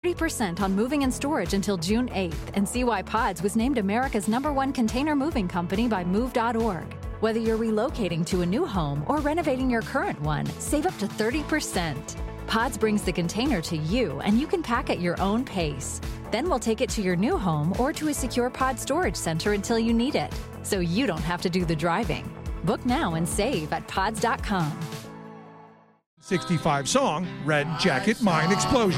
30% on moving and storage until June 8th, and see why Pods was named America's #1 container moving company by Move.org. Whether you're relocating to a new home or renovating your current one, save up to 30%. Pods brings the container to you, and you can pack at your own pace. Then we'll take it to your new home or to a secure Pod storage center until you need it, so you don't have to do the driving. Book now and save at pods.com. 65 song, Red Jacket Mine Explosion.